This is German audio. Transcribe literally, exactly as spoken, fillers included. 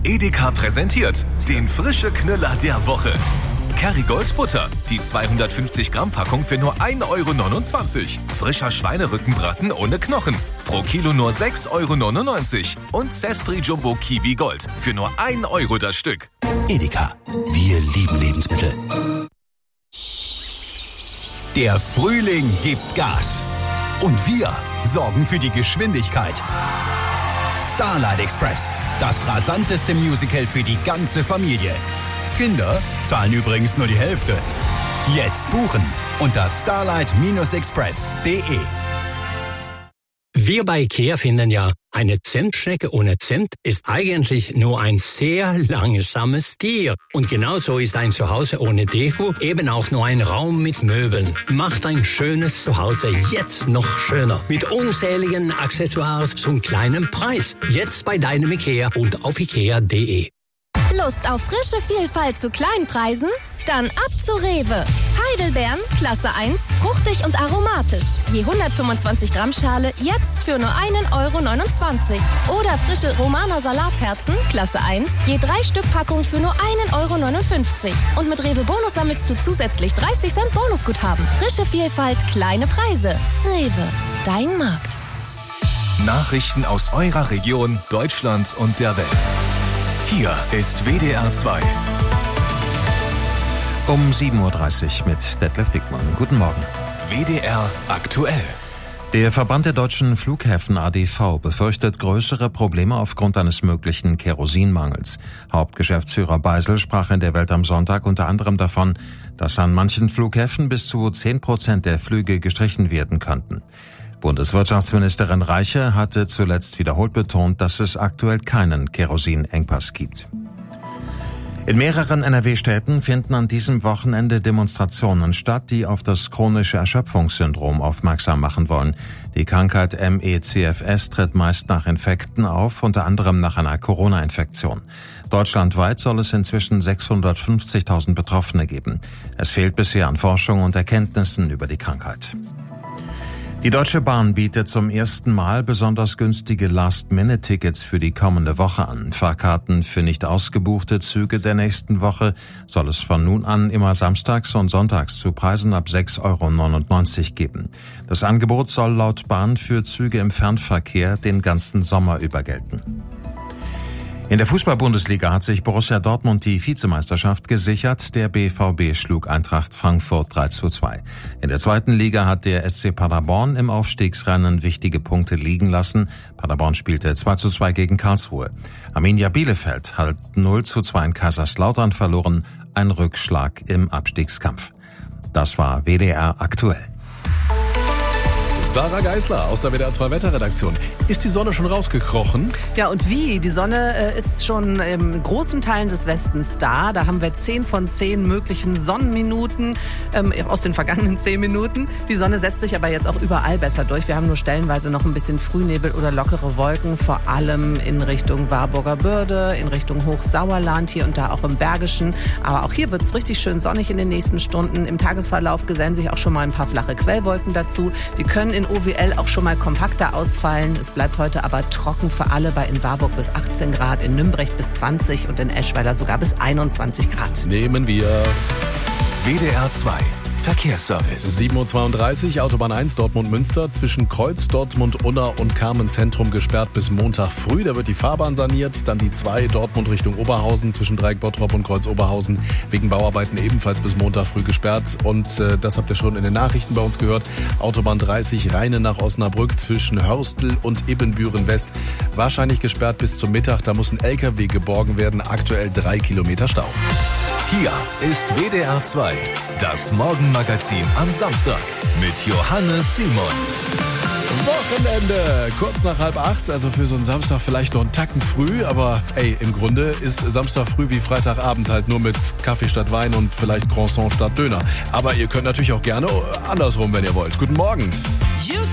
Edeka präsentiert den frische Knüller der Woche. Kerrygold Butter, die zweihundertfünfzig Gramm Packung für nur ein Euro neunundzwanzig. Frischer Schweinerückenbraten ohne Knochen, pro Kilo nur sechs Euro neunundneunzig. Und Zespri Jumbo Kiwi Gold für nur ein Euro das Stück. Edeka, wir lieben Lebensmittel. Der Frühling gibt Gas. Und wir sorgen für die Geschwindigkeit. Starlight Express, das rasanteste Musical für die ganze Familie. Kinder zahlen übrigens nur die Hälfte. Jetzt buchen unter starlight express punkt de. Wir bei IKEA finden ja, eine Zentschnecke ohne Zimt ist eigentlich nur ein sehr langsames Tier. Und genauso ist ein Zuhause ohne Deko eben auch nur ein Raum mit Möbeln. Macht ein schönes Zuhause jetzt noch schöner. Mit unzähligen Accessoires zum kleinen Preis. Jetzt bei deinem IKEA und auf ikea punkt de. Lust auf frische Vielfalt zu Kleinpreisen? Dann ab zu Rewe. Heidelbeeren, Klasse eins, fruchtig und aromatisch. Je hundertfünfundzwanzig Gramm Schale jetzt für nur einen Euro neunundzwanzig. Oder frische Romaner Salatherzen, Klasse eins, je drei Stück Packung für nur einen Euro neunundfünfzig. Und mit Rewe Bonus sammelst du zusätzlich dreißig Cent Bonusguthaben. Frische Vielfalt, kleine Preise. Rewe, dein Markt. Nachrichten aus eurer Region, Deutschland und der Welt. Hier ist W D R zwei. Um sieben Uhr dreißig mit Detlef Dickmann. Guten Morgen. W D R aktuell. Der Verband der deutschen Flughäfen A D V befürchtet größere Probleme aufgrund eines möglichen Kerosinmangels. Hauptgeschäftsführer Beisel sprach in der Welt am Sonntag unter anderem davon, dass an manchen Flughäfen bis zu zehn Prozent der Flüge gestrichen werden könnten. Bundeswirtschaftsministerin Reiche hatte zuletzt wiederholt betont, dass es aktuell keinen Kerosinengpass gibt. In mehreren N R W-Städten finden an diesem Wochenende Demonstrationen statt, die auf das chronische Erschöpfungssyndrom aufmerksam machen wollen. Die Krankheit M E C F S tritt meist nach Infekten auf, unter anderem nach einer Corona-Infektion. Deutschlandweit soll es inzwischen sechshundertfünfzigtausend Betroffene geben. Es fehlt bisher an Forschung und Erkenntnissen über die Krankheit. Die Deutsche Bahn bietet zum ersten Mal besonders günstige Last-Minute-Tickets für die kommende Woche an. Fahrkarten für nicht ausgebuchte Züge der nächsten Woche soll es von nun an immer samstags und sonntags zu Preisen ab sechs Euro neunundneunzig geben. Das Angebot soll laut Bahn für Züge im Fernverkehr den ganzen Sommer über gelten. In der Fußball-Bundesliga hat sich Borussia Dortmund die Vizemeisterschaft gesichert. Der B V B schlug Eintracht Frankfurt drei zu zwei. In der zweiten Liga hat der S C Paderborn im Aufstiegsrennen wichtige Punkte liegen lassen. Paderborn spielte zwei zu zwei gegen Karlsruhe. Arminia Bielefeld hat null zu zwei in Kaiserslautern verloren. Ein Rückschlag im Abstiegskampf. Das war W D R aktuell. Sarah Geisler aus der W D R zwei Wetterredaktion. Ist die Sonne schon rausgekrochen? Ja, und wie? Die Sonne äh, ist schon in großen Teilen des Westens da. Da haben wir zehn von zehn möglichen Sonnenminuten ähm, aus den vergangenen zehn Minuten. Die Sonne setzt sich aber jetzt auch überall besser durch. Wir haben nur stellenweise noch ein bisschen Frühnebel oder lockere Wolken, vor allem in Richtung Warburger Börde, in Richtung Hochsauerland, hier und da auch im Bergischen. Aber auch hier wird es richtig schön sonnig in den nächsten Stunden. Im Tagesverlauf gesellen sich auch schon mal ein paar flache Quellwolken dazu. Die können in O W L auch schon mal kompakter ausfallen. Es bleibt heute aber trocken für alle, bei in Warburg bis achtzehn Grad, in Nümbrecht bis zwanzig und in Eschweiler sogar bis einundzwanzig Grad. Nehmen wir W D R zwei Verkehrsservice. sieben Uhr zweiunddreißig, Autobahn eins Dortmund-Münster, zwischen Kreuz, Dortmund-Unna und Carmen-Zentrum gesperrt bis Montag früh. Da wird die Fahrbahn saniert. Dann die zwei Dortmund Richtung Oberhausen, zwischen Dreieck Bottrop und Kreuz Oberhausen, wegen Bauarbeiten ebenfalls bis Montag früh gesperrt. Und äh, das habt ihr schon in den Nachrichten bei uns gehört. Autobahn dreißig, Rheine nach Osnabrück, zwischen Hörstel und Ibbenbüren West, wahrscheinlich gesperrt bis zum Mittag. Da muss ein L K W geborgen werden. Aktuell drei Kilometer Stau. Hier ist W D R zwei, das Morgenmagazin am Samstag mit Johannes Simon. Wochenende, kurz nach halb acht, also für so einen Samstag vielleicht noch einen Tacken früh, aber ey, im Grunde ist Samstag früh wie Freitagabend halt nur mit Kaffee statt Wein und vielleicht Croissant statt Döner. Aber ihr könnt natürlich auch gerne andersrum, wenn ihr wollt. Guten Morgen.